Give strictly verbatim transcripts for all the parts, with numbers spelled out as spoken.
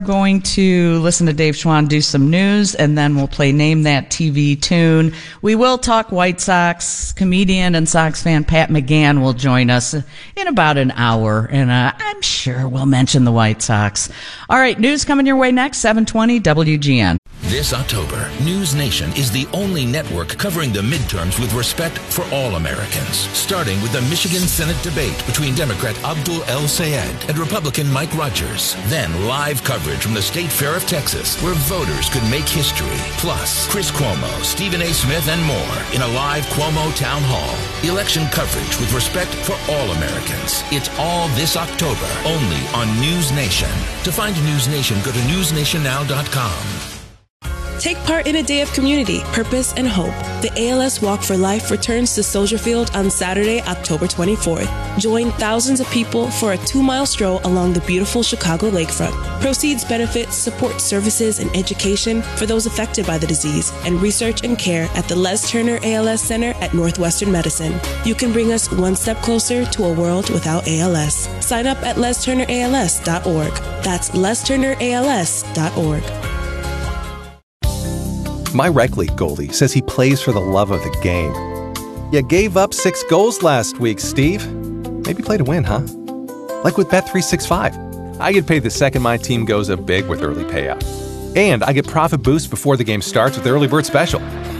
going to listen to Dave Schwann do some news, and then we'll play Name That T V Tune. We will talk White Sox. Comedian and Sox fan Pat McGann will join us in about an hour, and uh, I'm sure we'll mention the White Sox. All right, news coming your way next, seven twenty W G N. This October, News Nation is the only network covering the midterms with respect for all Americans. Starting with the Michigan Senate debate between Democrat Abdul El Sayed and Republican Mike Rogers. Then live coverage from the State Fair of Texas, where voters could make history. Plus, Chris Cuomo, Stephen A. Smith, and more in a live Cuomo Town Hall. Election coverage with respect for all Americans. It's all this October, only on News Nation. To find News Nation, go to news nation now dot com. Take part in a day of community, purpose, and hope. The A L S Walk for Life returns to Soldier Field on Saturday, October twenty-fourth. Join thousands of people for a two-mile stroll along the beautiful Chicago lakefront. Proceeds benefit support services and education for those affected by the disease and research and care at the Les Turner A L S Center at Northwestern Medicine. You can bring us one step closer to a world without A L S. Sign up at les turner a l s dot org. That's les turner a l s dot org. My rec league goalie says he plays for the love of the game. You gave up six goals last week, Steve. Maybe play to win, huh? Like with Bet three sixty-five. I get paid the second my team goes up big with early payout. And I get profit boost before the game starts with the early bird special.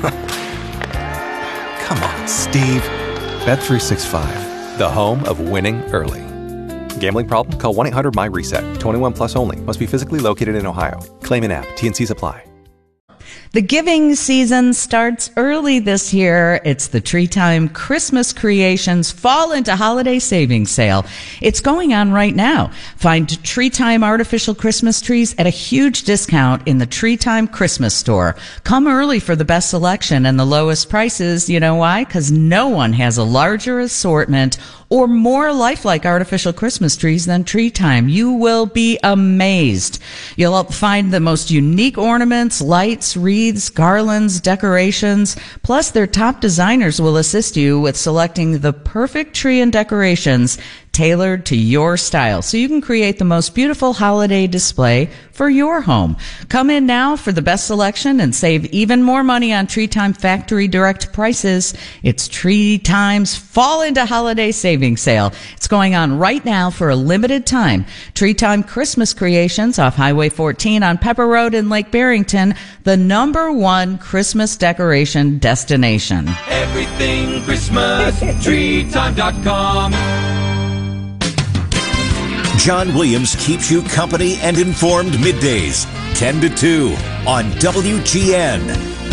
Come on, Steve. Bet three sixty-five, the home of winning early. Gambling problem? Call one eight hundred my reset. twenty-one plus only. Must be physically located in Ohio. Claim in app. T N Cs apply. The giving season starts early this year. It's the Tree Time Christmas Creations Fall into Holiday Savings Sale. It's going on right now. Find Tree Time artificial Christmas trees at a huge discount in the Tree Time Christmas store. Come early for the best selection and the lowest prices. You know why? Because no one has a larger assortment or more lifelike artificial Christmas trees than Tree Time. You will be amazed. You'll find the most unique ornaments, lights, wreaths, garlands, decorations. Plus, their top designers will assist you with selecting the perfect tree and decorations tailored to your style, so you can create the most beautiful holiday display for your home. Come in now for the best selection and save even more money on Tree Time factory direct prices. It's Tree Time's Fall into Holiday Savings Sale. It's going on right now for a limited time. Tree Time Christmas Creations off Highway fourteen on Pepper Road in Lake Barrington, the number one Christmas decoration destination. Everything Christmas, tree time dot com. John Williams keeps you company and informed middays, ten to two on W G N.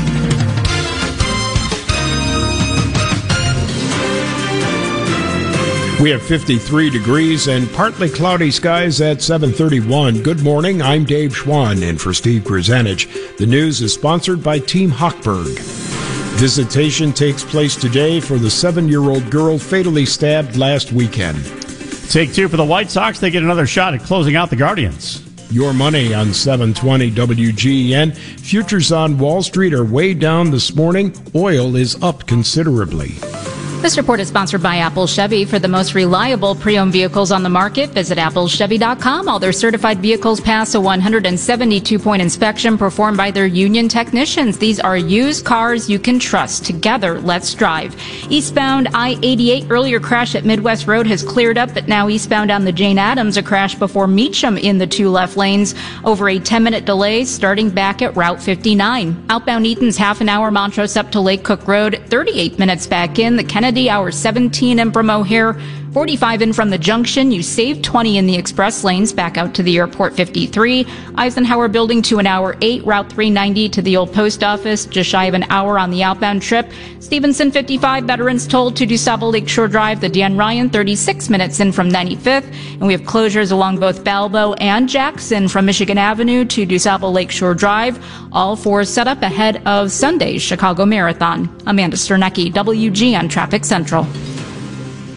We have fifty-three degrees and partly cloudy skies at seven thirty-one. Good morning, I'm Dave Schwann, and for Steve Grzanich. The news is sponsored by Team Hochberg. Visitation takes place today for the seven-year-old girl fatally stabbed last weekend. Take two for the White Sox. They get another shot at closing out the Guardians. Your money on seven twenty W G N. Futures on Wall Street are way down this morning. Oil is up considerably. This report is sponsored by Apple Chevy. For the most reliable pre-owned vehicles on the market, visit apple chevy dot com. All their certified vehicles pass a one hundred seventy-two point inspection performed by their union technicians. These are used cars you can trust. Together, let's drive. Eastbound I eighty-eight, earlier crash at Midwest Road has cleared up, but now eastbound on the Jane Addams, a crash before Meacham in the two left lanes. Over a ten-minute delay starting back at Route fifty-nine. Outbound Eaton's half an hour, Montrose up to Lake Cook Road, thirty-eight minutes back in. The Kennedy hour seventeen in from O'Hare, forty-five in from the junction. You save twenty in the express lanes back out to the airport fifty-three. Eisenhower building to an hour eight, Route three ninety to the old post office, just shy of an hour on the outbound trip. Stevenson fifty-five, Veterans toll to DuSable Lakeshore Drive, the Dan Ryan, thirty-six minutes in from ninety-fifth. And we have closures along both Balbo and Jackson from Michigan Avenue to DuSable Lakeshore Drive, all four set up ahead of Sunday's Chicago Marathon. Amanda Sternecki, W G N Traffic Central.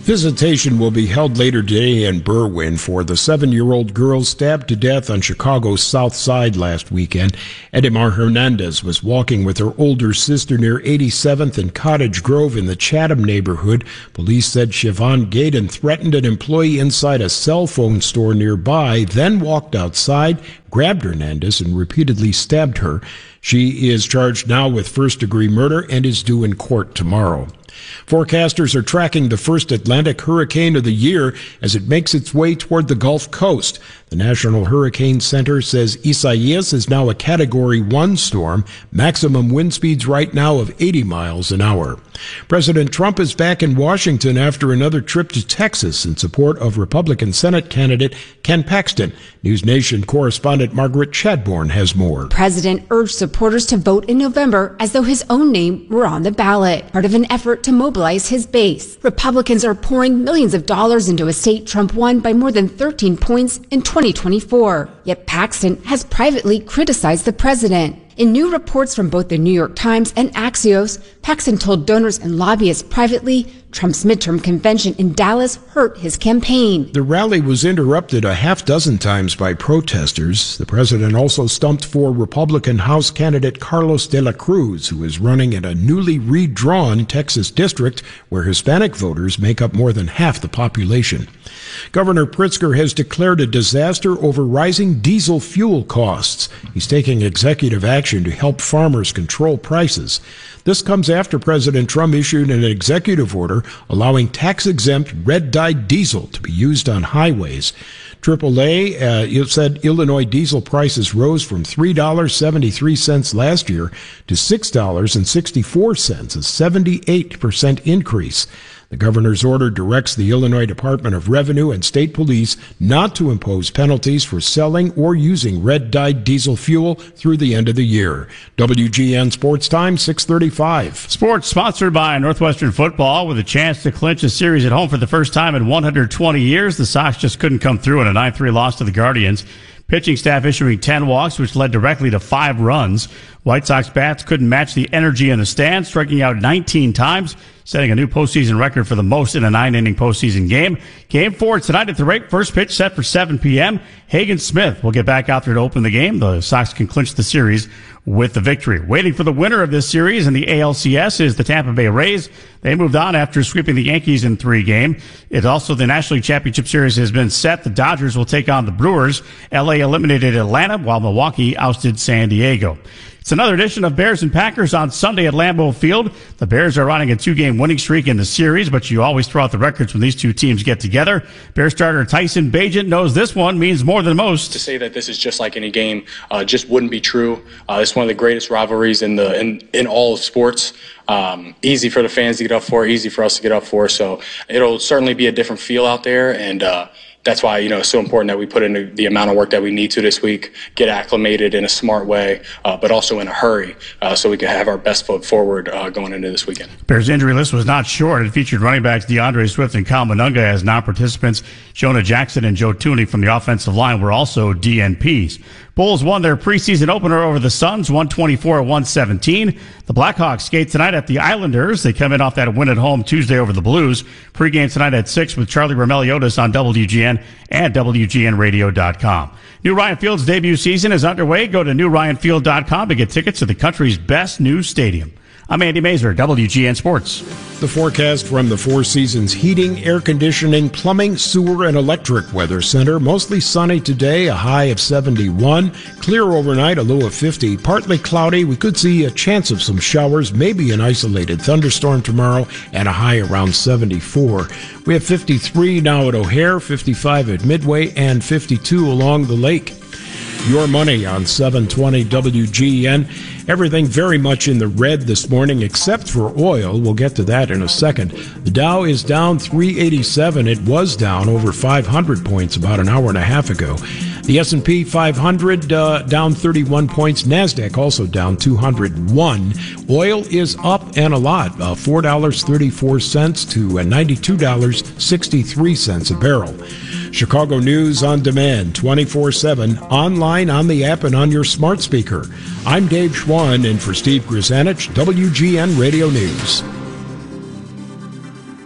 Visitation will be held later today in Berwyn for the seven-year-old girl stabbed to death on Chicago's South Side last weekend. Edimar Hernandez was walking with her older sister near eighty-seventh and Cottage Grove in the Chatham neighborhood. Police said Siobhan Gaydon threatened an employee inside a cell phone store nearby, then walked outside, grabbed Hernandez, and repeatedly stabbed her. She is charged now with first-degree murder and is due in court tomorrow. Forecasters are tracking the first Atlantic hurricane of the year as it makes its way toward the Gulf Coast. The National Hurricane Center says Isaias is now a Category one storm, maximum wind speeds right now of eighty miles an hour. President Trump is back in Washington after another trip to Texas in support of Republican Senate candidate Ken Paxton. News Nation correspondent Margaret Chadbourne has more. President urged supporters to vote in November as though his own name were on the ballot, part of an effort to mobilize his base. Republicans are pouring millions of dollars into a state Trump won by more than thirteen points in twenty twenty-four. Yet Paxton has privately criticized the president. In new reports from both the New York Times and Axios, Paxton told donors and lobbyists privately Trump's midterm convention in Dallas hurt his campaign. The rally was interrupted a half dozen times by protesters. The president also stumped for Republican House candidate Carlos de la Cruz, who is running in a newly redrawn Texas district where Hispanic voters make up more than half the population. Governor Pritzker has declared a disaster over rising diesel fuel costs. He's taking executive action to help farmers control prices. This comes after President Trump issued an executive order allowing tax-exempt red-dyed diesel to be used on highways. triple A uh, said Illinois diesel prices rose from three dollars and seventy-three cents last year to six dollars and sixty-four cents, a seventy-eight percent increase. The governor's order directs the Illinois Department of Revenue and state police not to impose penalties for selling or using red-dyed diesel fuel through the end of the year. W G N Sports Time, six thirty-five. Sports sponsored by Northwestern Football with a chance to clinch a series at home for the first time in one hundred twenty years. The Sox just couldn't come through in a nine three loss to the Guardians. Pitching staff issuing ten walks, which led directly to five runs. White Sox bats couldn't match the energy in the stands, striking out nineteen times, setting a new postseason record for the most in a nine-inning postseason game. Game four tonight at the rate. First pitch set for seven p.m. Hagen Smith will get back out there to open the game. The Sox can clinch the series with the victory. Waiting for the winner of this series in the A L C S is the Tampa Bay Rays. They moved on after sweeping the Yankees in three games. It also, the National League Championship Series has been set. The Dodgers will take on the Brewers. L A eliminated Atlanta, while Milwaukee ousted San Diego. It's another edition of Bears and Packers on Sunday at Lambeau Field. The Bears are running a two-game winning streak in the series, but you always throw out the records when these two teams get together. Bears starter Tyson Bagent knows this one means more than most. To say that this is just like any game uh, just wouldn't be true. Uh, it's one of the greatest rivalries in the in, in all of sports. Um, easy for the fans to get up for, easy for us to get up for. So it'll certainly be a different feel out there, and uh, that's why, you know, it's so important that we put in the, the amount of work that we need to this week, get acclimated in a smart way, uh, but also in a hurry, uh, so we can have our best foot forward uh, going into this weekend. Bears injury list was not short. It featured running backs DeAndre Swift and Kyle Monunga as non-participants. Jonah Jackson and Joe Tooney from the offensive line were also D N Ps. Bulls won their preseason opener over the Suns, one twenty-four to one seventeen. The Blackhawks skate tonight at the Islanders. They come in off that win at home Tuesday over the Blues. Pre-game tonight at six with Charlie Romeliotis on W G N and W G N radio dot com. New Ryan Field's debut season is underway. Go to new ryan field dot com to get tickets to the country's best new stadium. I'm Andy Mazer, W G N Sports. The forecast from the Four Seasons Heating, Air Conditioning, Plumbing, Sewer, and Electric Weather Center. Mostly sunny today, a high of seventy-one. Clear overnight, a low of fifty. Partly cloudy. We could see a chance of some showers, maybe an isolated thunderstorm tomorrow, and a high around seventy-four. We have fifty-three now at O'Hare, fifty-five at Midway, and fifty-two along the lake. Your money on seven twenty W G N. Everything very much in the red this morning except for oil. We'll get to that in a second. The Dow is down three eighty-seven. It was down over five hundred points about an hour and a half ago. The S and P five hundred uh, down thirty-one points. NASDAQ also down two hundred one. Oil is up and a lot, uh, four dollars and thirty-four cents to ninety-two dollars and sixty-three cents a barrel. Chicago News on demand, twenty-four seven, online, on the app, and on your smart speaker. I'm Dave Schwann, and for Steve Grzanich, W G N Radio News.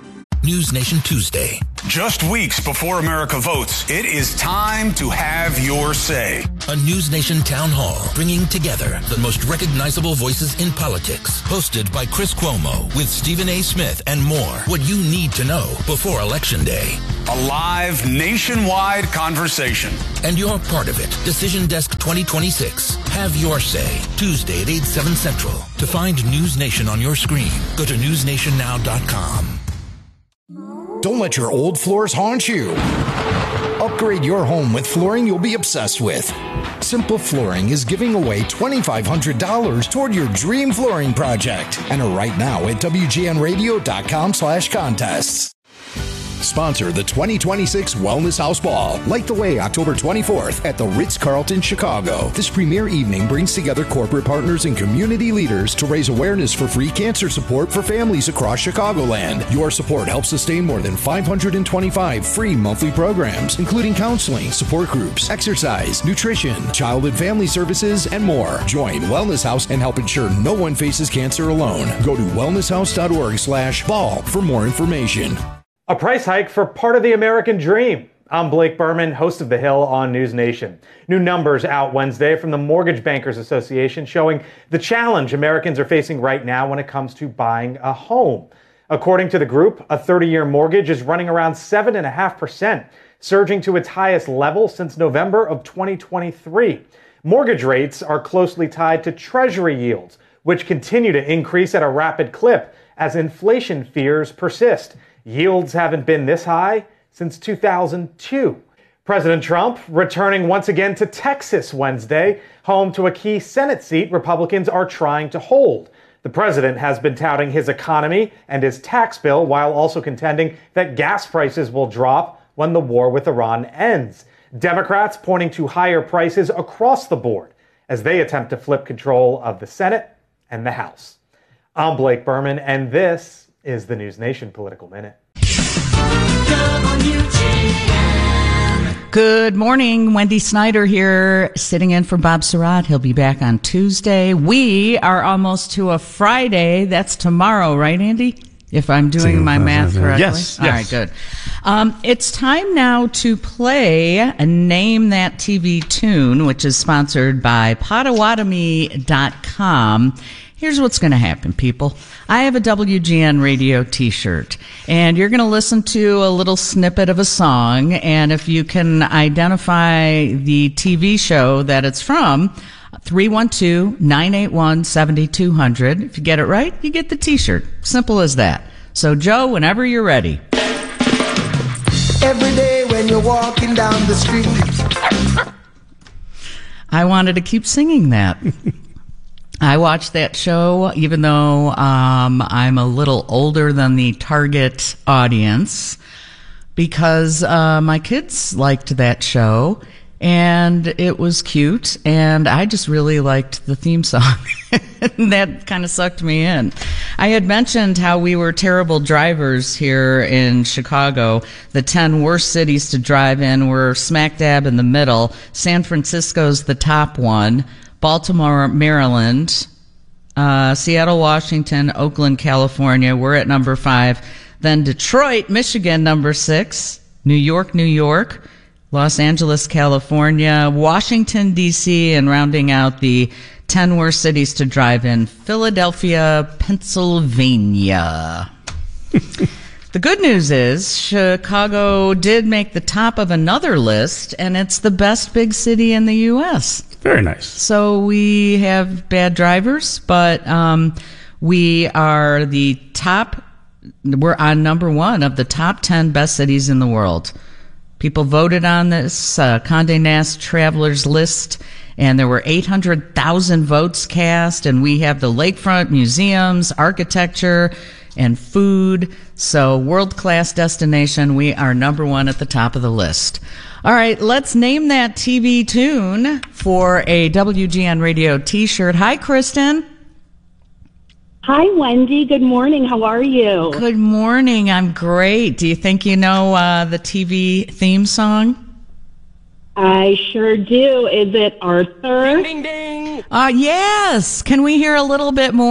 News Nation Tuesday. Just weeks before America votes, it is time to have your say. A News Nation town hall bringing together the most recognizable voices in politics. Hosted by Chris Cuomo with Stephen A. Smith and more. What you need to know before Election Day. A live nationwide conversation. And you're part of it. Decision Desk twenty twenty-six. Have your say. Tuesday at eight, seven Central. To find News Nation on your screen, go to news nation now dot com. Don't let your old floors haunt you. Upgrade your home with flooring you'll be obsessed with. Simple Flooring is giving away two thousand five hundred dollars toward your dream flooring project. Enter right now at W G N radio dot com slash contests. Sponsor the twenty twenty-six Wellness House Ball. Light the way October twenty-fourth at the Ritz-Carlton, Chicago. This premier evening brings together corporate partners and community leaders to raise awareness for free cancer support for families across Chicagoland. Your support helps sustain more than five hundred twenty-five free monthly programs, including counseling, support groups, exercise, nutrition, child and family services, and more. Join Wellness House and help ensure no one faces cancer alone. Go to wellness house dot org slash ball for more information. A price hike for part of the American dream. I'm Blake Berman, host of The Hill on News Nation. New numbers out Wednesday from the Mortgage Bankers Association showing the challenge Americans are facing right now when it comes to buying a home. According to the group, a thirty-year mortgage is running around seven point five percent, surging to its highest level since November of twenty twenty-three. Mortgage rates are closely tied to Treasury yields, which continue to increase at a rapid clip as inflation fears persist. Yields haven't been this high since two thousand two. President Trump returning once again to Texas Wednesday, home to a key Senate seat Republicans are trying to hold. The president has been touting his economy and his tax bill while also contending that gas prices will drop when the war with Iran ends. Democrats pointing to higher prices across the board as they attempt to flip control of the Senate and the House. I'm Blake Berman, and this is the News Nation Political Minute. Good morning. Wendy Snyder here, sitting in for Bob Surratt. He'll be back on Tuesday. We are almost to a Friday. That's tomorrow, right, Andy? If I'm doing my math correctly. Yes. All yes. right, good. Um, it's time now to play a Name That T V Tune, which is sponsored by Potawatomi dot com. Here's what's going to happen, people. I have a W G N radio t-shirt, and you're going to listen to a little snippet of a song, and if you can identify the T V show that it's from, three one two, nine eight one, seven two zero zero. If you get it right, you get the t-shirt. Simple as that. So, Joe, whenever you're ready. Every day when you're walking down the street. I wanted to keep singing that. I watched that show, even though um, I'm a little older than the target audience, because uh, my kids liked that show, and it was cute, and I just really liked the theme song. That kind of sucked me in. I had mentioned how we were terrible drivers here in Chicago. The ten worst cities to drive in were smack dab in the middle. San Francisco's the top one. Baltimore, Maryland, uh, Seattle, Washington, Oakland, California, we're at number five. Then Detroit, Michigan, number six. New York, New York. Los Angeles, California. Washington, D C, and rounding out the ten worst cities to drive in, Philadelphia, Pennsylvania. The good news is Chicago did make the top of another list, and it's the best big city in the U S Very nice. So we have bad drivers, but um, we are the top, we're on number one of the top ten best cities in the world. People voted on this uh, Condé Nast Travelers list, and there were eight hundred thousand votes cast, and we have the lakefront museums, architecture, and food. So world-class destination. We are number one at the top of the list. All right, let's name that T V tune for a W G N Radio t-shirt. Hi, Kristen. Hi, Wendy. Good morning. How are you? Good morning. I'm great. Do you think you know uh, the T V theme song? I sure do. Is it Arthur? Ding, ding, ding. Uh, yes. Can we hear a little bit more?